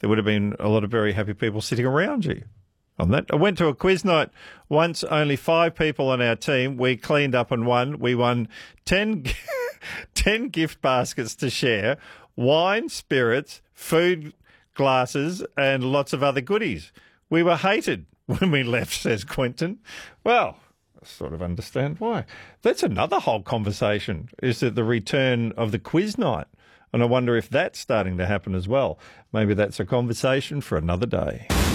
there would have been a lot of very happy people sitting around you on that. I went to a quiz night once, only 5 people on our team. We cleaned up and won. We won 10 gift baskets to share, wine, spirits, food, glasses, and lots of other goodies. We were hated when we left, says Quentin. Well, I sort of understand why. That's another whole conversation, is that the return of the quiz night. And I wonder if that's starting to happen as well. Maybe that's a conversation for another day.